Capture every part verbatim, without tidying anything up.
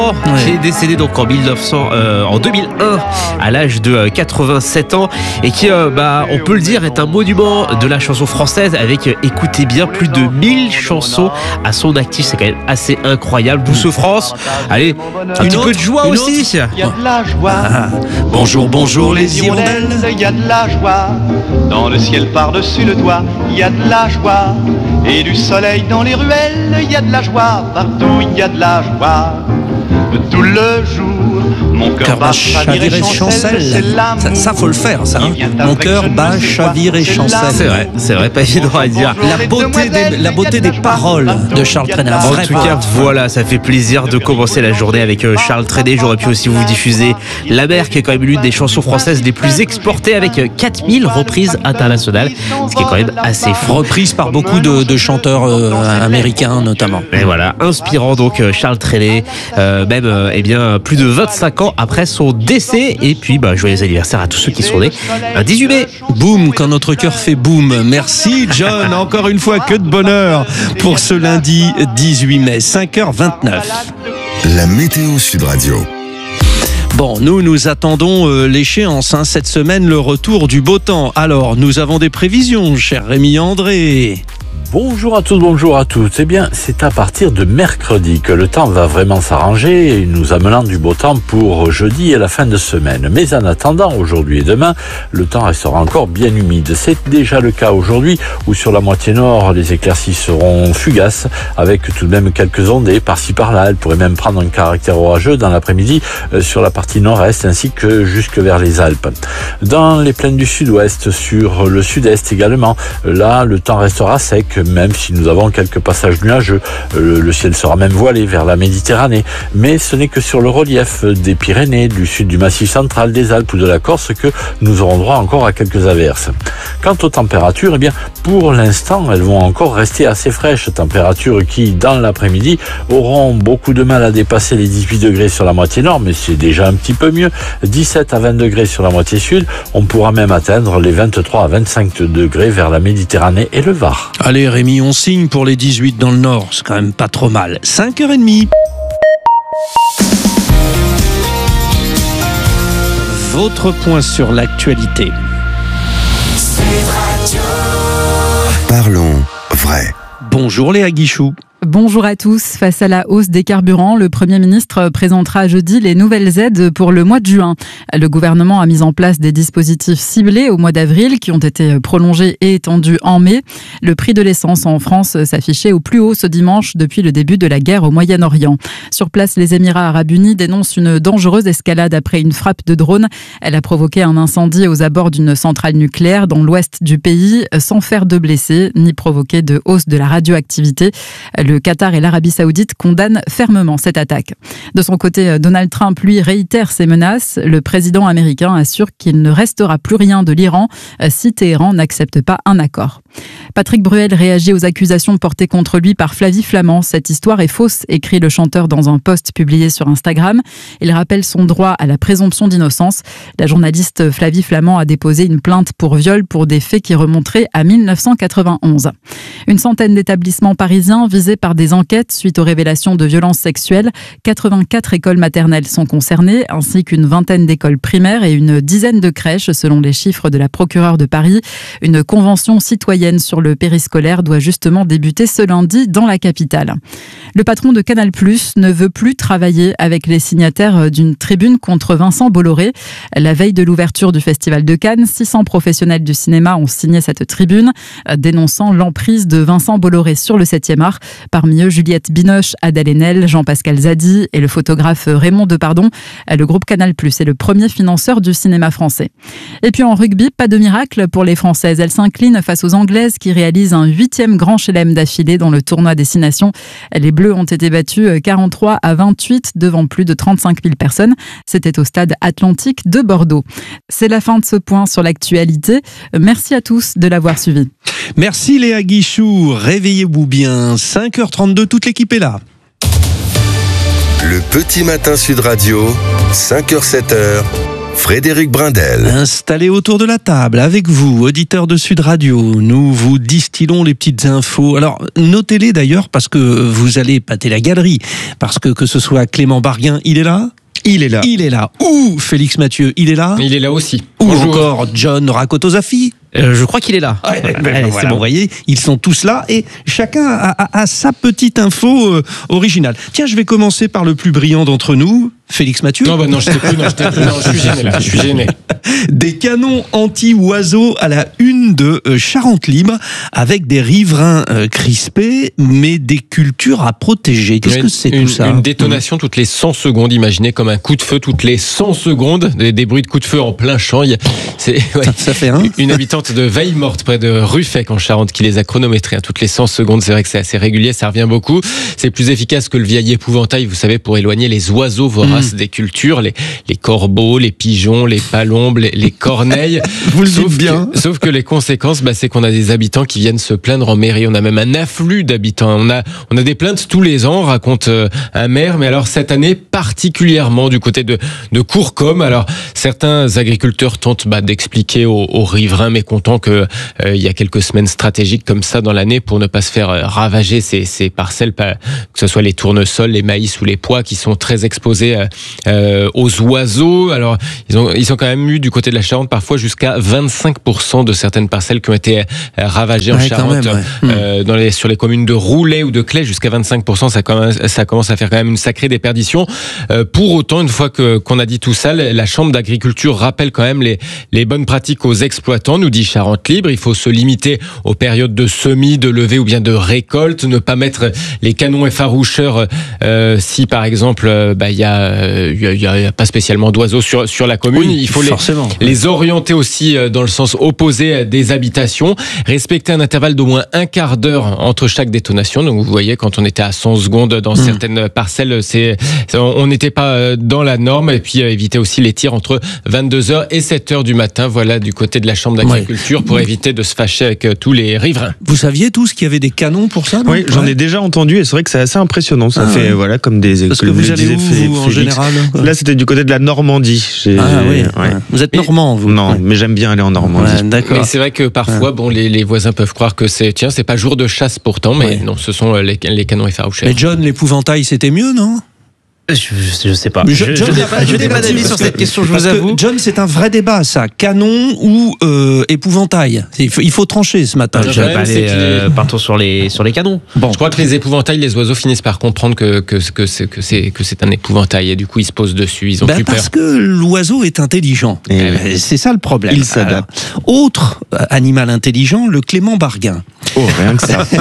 qui est décédé donc en mille neuf cents, euh, en deux mille un à l'âge de euh, quatre-vingt-sept ans et qui, euh, bah, on peut le dire, est un monument de la chanson française avec, euh, écoutez bien, plus de mille chansons à son actif. C'est quand même assez incroyable. Douce France, allez, un petit peu de joie aussi. Il y a de la joie. Ah, bonjour, bonjour les hirondelles. Il y a de la joie. Dans le ciel par-dessus le toit, il y a de la joie. Et du soleil dans les ruelles, il y a de la joie. Partout, il y a de la joie. Tout le jour, mon cœur bat, chavire et chancelle. Ça, ça faut le faire, ça. Hein. Mon cœur bat, chavire et chancelle. C'est vrai, c'est vrai, pas évident à dire. La beauté des, la beauté des paroles de Charles Trenet. En tout cas, voilà, ça fait plaisir de commencer la journée avec Charles Trenet. J'aurais pu aussi vous diffuser La Mer, qui est quand même l'une des chansons françaises les plus exportées, avec quatre mille reprises internationales, ce qui est quand même assez fou. Reprises par beaucoup de, de chanteurs euh, américains, notamment. Et voilà, inspirant donc Charles Trenet, euh, même euh, eh bien, plus de vingt-cinq ans après son décès. Et puis, bah, joyeux anniversaire à tous ceux qui sont nés un dix-huit mai. Boum, quand notre cœur fait boum. Merci John, encore une fois, que de bonheur pour ce lundi dix-huit mai, cinq heures vingt-neuf. La météo Sud Radio. Bon, nous, nous attendons euh, l'échéance, hein, cette semaine, le retour du beau temps. Alors, nous avons des prévisions, cher Rémi André. Bonjour à tous, bonjour à toutes. Eh bien, c'est à partir de mercredi que le temps va vraiment s'arranger, nous amenant du beau temps pour jeudi et la fin de semaine. Mais en attendant, aujourd'hui et demain, le temps restera encore bien humide. C'est déjà le cas aujourd'hui, où sur la moitié nord, les éclaircies seront fugaces, avec tout de même quelques ondées par-ci par-là. Elles pourraient même prendre un caractère orageux dans l'après-midi euh, sur la partie nord-est, ainsi que jusque vers les Alpes. Dans les plaines du sud-ouest, sur le sud-est également, là, le temps restera sec, même si nous avons quelques passages nuageux. Le, le ciel sera même voilé vers la Méditerranée. Mais ce n'est que sur le relief des Pyrénées, du sud du Massif central, des Alpes ou de la Corse que nous aurons droit encore à quelques averses. Quant aux températures, eh bien, pour l'instant, elles vont encore rester assez fraîches. Températures qui, dans l'après-midi, auront beaucoup de mal à dépasser les dix-huit degrés sur la moitié nord, mais c'est déjà un petit peu mieux. dix-sept à vingt degrés sur la moitié sud. On pourra même atteindre les vingt-trois à vingt-cinq degrés vers la Méditerranée et le Var. Allez Rémi, on signe pour les dix-huit dans le nord, c'est quand même pas trop mal. cinq heures trente. Votre point sur l'actualité. Parlons vrai. Bonjour Léa Guichou. Bonjour à tous. Face à la hausse des carburants, le Premier ministre présentera jeudi les nouvelles aides pour le mois de juin. Le gouvernement a mis en place des dispositifs ciblés au mois d'avril qui ont été prolongés et étendus en mai. Le prix de l'essence en France s'affichait au plus haut ce dimanche depuis le début de la guerre au Moyen-Orient. Sur place, les Émirats arabes unis dénoncent une dangereuse escalade après une frappe de drone. Elle a provoqué un incendie aux abords d'une centrale nucléaire dans l'ouest du pays, sans faire de blessés ni provoquer de hausse de la radioactivité. Le Qatar et l'Arabie Saoudite condamnent fermement cette attaque. De son côté, Donald Trump, lui, réitère ses menaces. Le président américain assure qu'il ne restera plus rien de l'Iran si Téhéran n'accepte pas un accord. Patrick Bruel réagit aux accusations portées contre lui par Flavie Flament. Cette histoire est fausse, écrit le chanteur dans un post publié sur Instagram. Il rappelle son droit à la présomption d'innocence. La journaliste Flavie Flament a déposé une plainte pour viol pour des faits qui remonteraient à mille neuf cent quatre-vingt-onze. Une centaine d'établissements parisiens visés par des enquêtes suite aux révélations de violences sexuelles. quatre-vingt-quatre écoles maternelles sont concernées, ainsi qu'une vingtaine d'écoles primaires et une dizaine de crèches, selon les chiffres de la procureure de Paris. Une convention citoyenne sur le périscolaire doit justement débuter ce lundi dans la capitale. Le patron de Canal plus, ne veut plus travailler avec les signataires d'une tribune contre Vincent Bolloré. La veille de l'ouverture du Festival de Cannes, six cents professionnels du cinéma ont signé cette tribune, dénonçant l'emprise de Vincent Bolloré sur le septième art. Parmi eux, Juliette Binoche, Adèle Haenel, Jean-Pascal Zadi et le photographe Raymond Depardon. Le groupe Canal plus est le premier financeur du cinéma français. Et puis en rugby, pas de miracle pour les Françaises. Elles s'inclinent face aux Anglaises qui réalisent un huitième grand chelem d'affilée dans le tournoi Destination. Les Bleus ont été battus quarante-trois à vingt-huit devant plus de trente-cinq mille personnes. C'était au stade Atlantique de Bordeaux. C'est la fin de ce point sur l'actualité. Merci à tous de l'avoir suivi. Merci Léa Guichou. Réveillez-vous bien. cinq heures trente-deux, toute l'équipe est là. Le petit matin Sud Radio, cinq heures sept heures. Frédéric Brindel. Installé autour de la table avec vous, auditeurs de Sud Radio, nous vous distillons les petites infos. Alors, notez-les d'ailleurs parce que vous allez pâter la galerie. Parce que que ce soit Clément Barguin, il est là ? Il est là. Il est là. Ou Félix Mathieu, il est là ? Il est là aussi. Ou Bonjour. encore John Rakotozafi. Euh, je crois qu'il est là. Ouais, ben, Allez, voilà, c'est bon. vous voyez, ils sont tous là et chacun a, a- a sa petite info euh, originale. Tiens, je vais commencer par le plus brillant d'entre nous, Félix Mathieu. Non, bah non, je t'ai plus, non, je t'ai plus, non, je suis gêné là, je suis gêné. Des canons anti-oiseaux à la une de euh, Charente Libre, avec des riverains euh, crispés, mais des cultures à protéger. Qu'est-ce Une- que c'est une, tout ça ? Une détonation toutes les cent secondes, imaginez comme un coup de feu toutes les cent secondes, des, des bruits de coups de feu en plein champ. Il y a- C'est ouais. Ça, ça fait un. Une habitante de Veille-Morte, près de Ruffec en Charente, qui les a chronométrés hein, toutes les cent secondes. C'est vrai que c'est assez régulier, ça revient beaucoup. C'est plus efficace que le vieil épouvantail, vous savez, pour éloigner les oiseaux voraces Mmh. des cultures, les, les corbeaux, les pigeons, les palombes, les, les corneilles. Vous le dites sauf bien. Que, sauf que les conséquences, bah, c'est qu'on a des habitants qui viennent se plaindre en mairie. On a même un afflux d'habitants. On a, on a des plaintes tous les ans, raconte euh, un maire. Mais alors cette année, particulièrement du côté de, de Courcom. Alors certains agriculteurs tentent bah, d'expliquer aux, aux riverains mécontents que euh, il y a quelques semaines stratégiques comme ça dans l'année pour ne pas se faire euh, ravager ces, ces parcelles, pas, que ce soit les tournesols, les maïs ou les pois qui sont très exposés euh, euh, aux oiseaux. Alors ils ont, ils ont quand même eu du côté de la Charente parfois jusqu'à vingt-cinq pour cent de certaines parcelles qui ont été euh, ravagées en Ouais, quand Charente, même, ouais. euh, dans les, sur les communes de Roulet ou de Claye, jusqu'à vingt-cinq pour cent, ça commence, ça commence à faire quand même une sacrée déperdition. Euh, pour autant, une fois que qu'on a dit tout ça, la Chambre d'agriculture rappelle quand même les, les bonnes pratiques aux exploitants, nous dit Charente Libre. Il faut se limiter aux périodes de semis, de levée ou bien de récolte, ne pas mettre les canons effaroucheurs euh, si par exemple il bah, y, euh, y, a, y a pas spécialement d'oiseaux sur, sur la commune. Oui, il faut les, forcément. les orienter aussi dans le sens opposé des habitations, respecter un intervalle d'au moins un quart d'heure entre chaque détonation. Donc vous voyez, quand on était à cent secondes dans mmh. certaines parcelles, c'est, on n'était pas dans la norme. Et puis éviter aussi les tirs entre vingt-deux heures et sept heures du matin, voilà, du côté de la Chambre d'agriculture, ouais. pour éviter de se fâcher avec tous les riverains. Vous saviez tous qu'il y avait des canons pour ça? Oui, j'en ouais. ai déjà entendu et c'est vrai que c'est assez impressionnant. Ça ah, fait ouais. voilà comme des. Parce que vous allez où, vous, en général? Là, c'était du côté de la Normandie. J'ai... Ah oui. Ouais. Vous êtes normand, vous? Non, ouais. mais j'aime bien aller en Normandie. Ouais, d'accord. Mais c'est vrai que parfois, ouais. bon, les, les voisins peuvent croire que c'est tiens, c'est pas jour de chasse pourtant, mais ouais. non, ce sont les, les canons effarouchés. Mais John, l'épouvantail, c'était mieux, non? Je, je, je sais pas. Je, je, John, je n'ai pas, je n'ai pas d'avis sur cette question, je vous avoue. John, c'est un vrai débat, ça. Canon ou euh, épouvantail. Il faut, il faut trancher ce matin. Je vais pas aller, euh, partons sur les sur les canons. Bon, je crois que les épouvantails, les oiseaux finissent par comprendre que que que c'est que c'est que c'est un épouvantail et du coup ils se posent dessus. Ils ont ben plus peur. Parce que l'oiseau est intelligent. Et ben, c'est ça le problème. Il s'adapte. Autre animal intelligent, le Clément Barguin. Oh, rien que ça.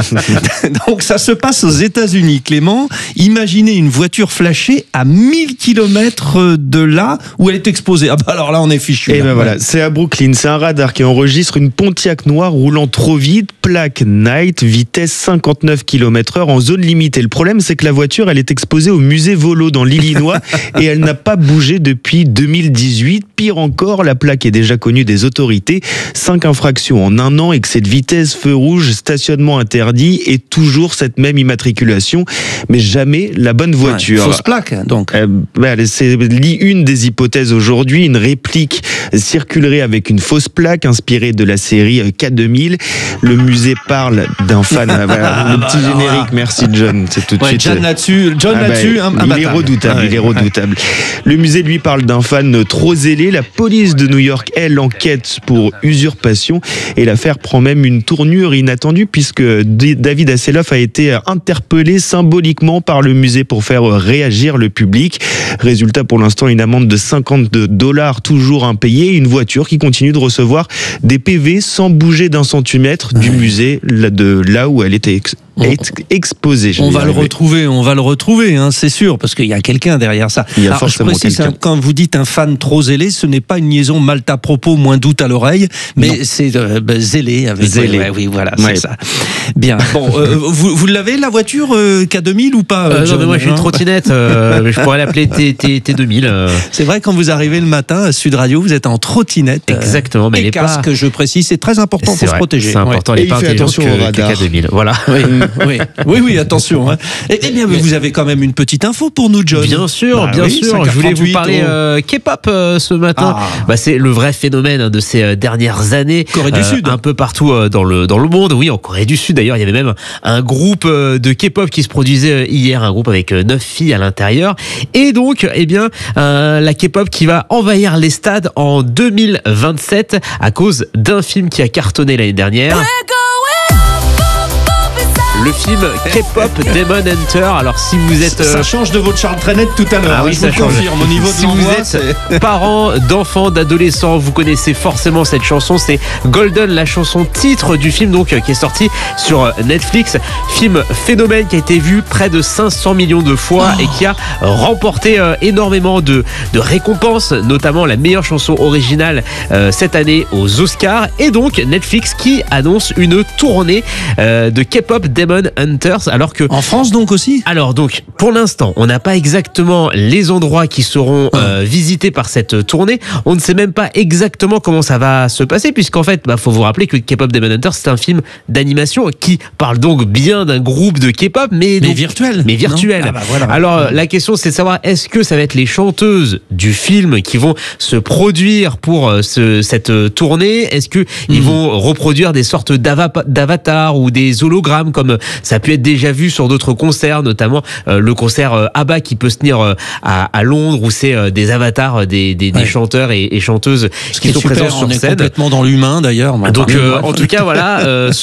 Donc ça se passe aux États-Unis, Clément. Imaginez une voiture flashée à mille kilomètres de là où elle est exposée. Ah bah alors là on est fichu. Et là. ben voilà, c'est à Brooklyn, c'est un radar qui enregistre une Pontiac noire roulant trop vite, plaque Night, vitesse cinquante-neuf kilomètres heure en zone limitée. Le problème c'est que la voiture elle est exposée au musée Volo dans l'Illinois et elle n'a pas bougé depuis deux mille dix-huit. Pire encore, la plaque est déjà connue des autorités. Cinq infractions en un an, excès de vitesse, feu rouge, stationnement interdit et toujours cette même immatriculation, mais jamais la bonne voiture. Ouais, fausse plaque donc. Euh, bah, c'est une des hypothèses aujourd'hui. Une réplique circulerait avec une fausse plaque inspirée de la série K deux mille. Le musée parle d'un fan. Voilà, le petit générique, merci John. C'est tout de ouais, suite. John là-dessus, John ah là-dessus, bah, un, un il est redoutable. Ouais. Il est redoutable. Le musée lui parle d'un fan trop zélé. La police de New York, elle, enquête pour usurpation et l'affaire prend même une tournure inattendue puisque David Hasselhoff a été interpellé symboliquement par le musée pour faire réagir le public. Résultat, pour l'instant, une amende de cinquante dollars toujours impayée, une voiture qui continue de recevoir des P V sans bouger d'un centimètre du ouais. musée de là où elle était ex- ex- exposée. On va le retrouver, on va le retrouver, hein, c'est sûr, parce qu'il y a quelqu'un derrière ça. Il y a Alors, forcément je précise, quelqu'un. Hein, quand vous dites un fan trop zélé, ce n'est pas une liaison mal à propos, moins doute à l'oreille, mais non. c'est euh, bah, zélé avec. Zélé. Ouais, oui, voilà, ouais. c'est ça. Bien. Bon, euh, vous, vous l'avez la voiture euh, K deux mille ou pas euh, euh, Non, mais moi j'ai une trottinette. Euh, je pourrais l'appeler T deux mille. Euh. C'est vrai, quand vous arrivez le matin à Sud Radio, vous êtes en trottinette. Exactement, mais et les casque, pas... je précise, c'est très important c'est pour vrai, se protéger. C'est important, ouais. il est pas intelligent que, que K deux mille. Voilà. Oui, oui, oui, oui, attention. Hein. Eh, eh bien, vous avez quand même une petite info pour nous, John. Bien sûr, bah, bien oui, sûr. Je voulais vous parler euh, K-pop euh, ce matin. Ah. Bah, c'est le vrai phénomène hein, de ces euh, dernières années. Corée du euh, Sud. Un peu partout euh, dans le dans le monde. Oui, en Corée du Sud. D'ailleurs, il y avait même un groupe euh, de K-pop qui se produisait euh, hier, un groupe avec euh, neuf filles à l'intérieur. Et donc, eh bien, euh, la K-pop qui va envahir les stades en deux mille vingt-sept à cause d'un film qui a cartonné l'année dernière. Le film K-pop Demon Hunter. Alors si vous êtes... Ça change de votre Charles Trenet tout à l'heure. Ah oui, je ça vous change. confirme. Au niveau de si vous êtes parents d'enfants, d'adolescents, vous connaissez forcément cette chanson. C'est Golden, la chanson titre du film donc qui est sorti sur Netflix. Film phénomène qui a été vu près de cinq cents millions de fois oh. et qui a remporté euh, énormément de, de récompenses, notamment la meilleure chanson originale euh, cette année aux Oscars. Et donc Netflix qui annonce une tournée euh, de K-pop Demon Hunters, alors que en France donc aussi. Alors donc pour l'instant on n'a pas exactement les endroits qui seront euh, visités par cette tournée. On ne sait même pas exactement comment ça va se passer puisqu'en fait bah faut vous rappeler que K-pop Demon Hunters c'est un film d'animation qui parle donc bien d'un groupe de K-pop mais mais donc, virtuel. Mais virtuel. Ah bah voilà. Alors la question c'est de savoir est-ce que ça va être les chanteuses du film qui vont se produire pour euh, ce, cette euh, tournée. Est-ce que mmh. ils vont reproduire des sortes d'ava- d'avatars ou des hologrammes comme ça a pu être déjà vu sur d'autres concerts, notamment euh, le concert euh, ABBA qui peut se tenir euh, à, à Londres où c'est euh, des avatars euh, des, des, ouais. des chanteurs et, et chanteuses Ce qui, qui sont super, présents sur on est scène. Complètement dans l'humain d'ailleurs. Donc euh, en tout cas voilà. Euh,